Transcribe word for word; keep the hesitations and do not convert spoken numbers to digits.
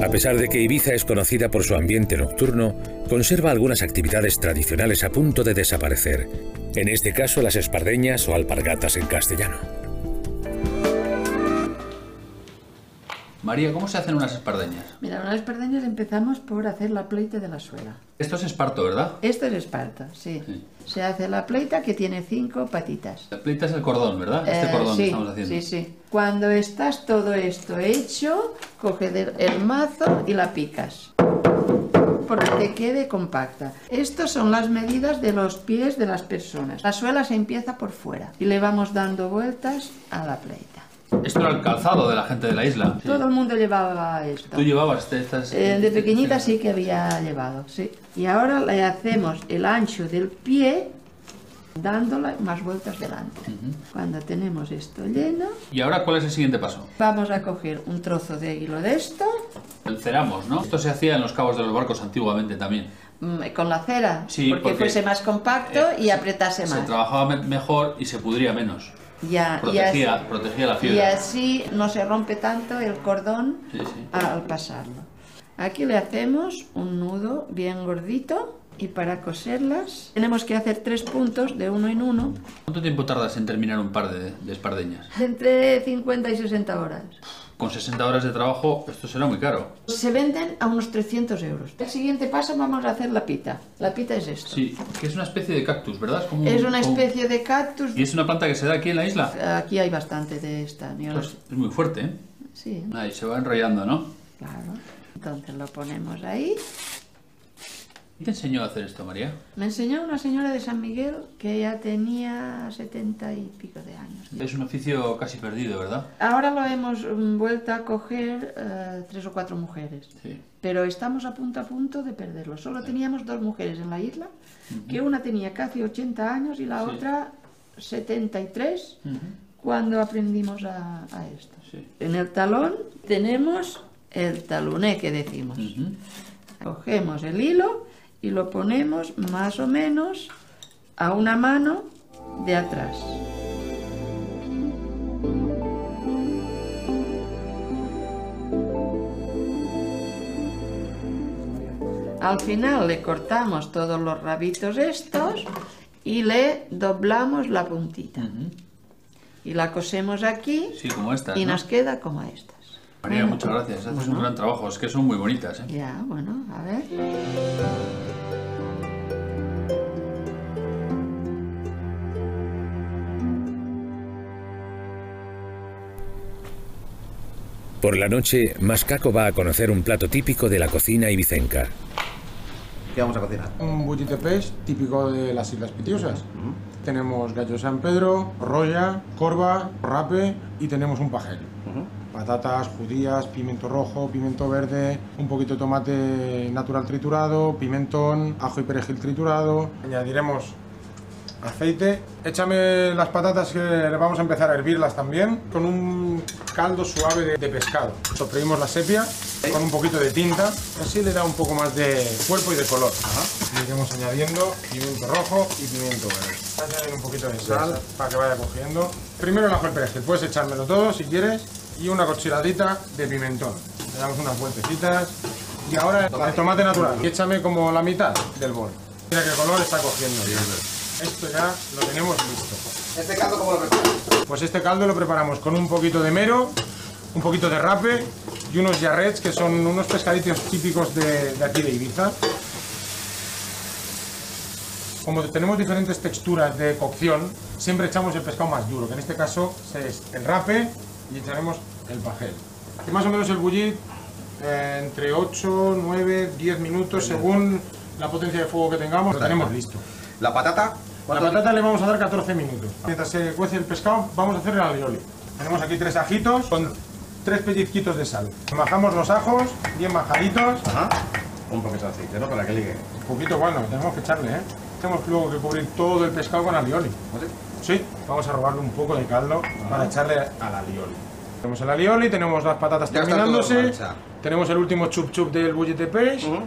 A pesar de que Ibiza es conocida por su ambiente nocturno, conserva algunas actividades tradicionales a punto de desaparecer. En este caso, las espardeñas o alpargatas en castellano. María, ¿cómo se hacen unas espardeñas? Mira, unas espardeñas empezamos por hacer la pleita de la suela. Esto es esparto, ¿verdad? Esto es esparto, sí. sí. Se hace la pleita que tiene cinco patitas. La pleita es el cordón, ¿verdad? Este Eh, cordón sí, que estamos haciendo. Sí, sí. Cuando estás todo esto hecho, coges el mazo y la picas, porque te quede compacta. Estas son las medidas de los pies de las personas. La suela se empieza por fuera y le vamos dando vueltas a la pleita. Esto era el calzado de la gente de la isla. Sí. Todo el mundo llevaba esto. ¿Tú llevabas estas? Eh, de pequeñita sí que había llevado, sí. Y ahora le hacemos el ancho del pie dándole más vueltas delante. Uh-huh. Cuando tenemos esto lleno... ¿Y ahora cuál es el siguiente paso? Vamos a coger un trozo de hilo de esto. Enceramos, ¿no? Esto se hacía en los cabos de los barcos antiguamente también. Con la cera, sí, porque, porque fuese más compacto eh, y apretase se, más. Se trabajaba me mejor y se pudría menos. Ya, protegía, y así, protegía la fibra. Y así no se rompe tanto el cordón sí, sí. al pasarlo. Aquí le hacemos un nudo bien gordito y para coserlas tenemos que hacer tres puntos de uno en uno. ¿Cuánto tiempo tardas en terminar un par de, de espardeñas? Entre cincuenta y sesenta horas. Con sesenta horas de trabajo esto será muy caro. Se venden a unos trescientos euros. El siguiente paso vamos a hacer la pita. La pita es esto. Sí, que es una especie de cactus, ¿verdad? Como, es una especie como... de cactus. ¿Y es una planta que se da aquí en la isla? Aquí hay bastante de esta. Pues es muy fuerte, ¿eh? Sí. Ahí se va enrollando, ¿no? Claro. Entonces lo ponemos ahí. ¿Quién te enseñó a hacer esto, María? Me enseñó una señora de San Miguel que ya tenía setenta y pico de años. Es un oficio casi perdido, ¿verdad? Ahora lo hemos vuelto a coger uh, tres o cuatro mujeres. Sí. Pero estamos a punto a punto de perderlo. Solo teníamos dos mujeres en la isla, uh-huh. que una tenía casi ochenta años y la sí. otra setenta y tres, uh-huh. cuando aprendimos a, a esto. Sí. En el talón tenemos el taluné que decimos. Uh-huh. Cogemos el hilo y lo ponemos más o menos a una mano de atrás. Al final le cortamos todos los rabitos estos y le doblamos la puntita. Uh-huh. Y la cosemos aquí, sí, como estas, y ¿no? Nos queda como estas. María, bueno, muchas gracias. Haces bueno. un gran trabajo. Es que son muy bonitas, ¿eh? Ya, bueno, a ver. Por la noche, Mascaco va a conocer un plato típico de la cocina ibicenca. ¿Qué vamos a cocinar? Un bullit de peix típico de las Islas Pitiusas. Uh-huh. Tenemos gallo de San Pedro, rolla, corva, rape y tenemos un pajel. Uh-huh. Patatas, judías, pimiento rojo, pimiento verde, un poquito de tomate natural triturado, pimentón, ajo y perejil triturado. Añadiremos aceite. Échame las patatas que vamos a empezar a hervirlas también con un caldo suave de, de pescado. Sofreímos la sepia con un poquito de tinta, así le da un poco más de cuerpo y de color. Ajá. Iremos añadiendo pimiento rojo y pimiento verde. Añadir un poquito de sal sí, para que vaya cogiendo. Primero el ajo y el perejil, puedes echármelo todo si quieres, y una cucharadita de pimentón. Le damos unas vueltecitas y ahora el tomate natural. Y échame como la mitad del bol. Mira qué color está cogiendo. Esto ya lo tenemos listo. ¿Este caldo cómo lo preparamos? Pues este caldo lo preparamos con un poquito de mero, un poquito de rape y unos jarrets, que son unos pescaditos típicos de, de aquí de Ibiza. Como tenemos diferentes texturas de cocción, siempre echamos el pescado más duro, que en este caso es el rape y echaremos el pajel. Y más o menos el bullit eh, entre ocho, nueve, diez minutos según la potencia de fuego que tengamos, lo tenemos listo. ¿La patata? La patata le vamos a dar catorce minutos. Mientras se cuece el pescado, vamos a hacer el alioli. Tenemos aquí tres ajitos con tres pellizquitos de sal. Majamos los ajos, bien majaditos. Ajá. Un poquito de aceite, ¿no? Para que ligue. Un poquito, bueno, tenemos que echarle, ¿eh? Tenemos luego que cubrir todo el pescado con alioli. ¿Sí? Sí. Vamos a robarle un poco de caldo Ajá. para echarle al alioli. Tenemos el alioli, tenemos las patatas ya terminándose. Tenemos el último chup chup del bullit de peix. Uh-huh.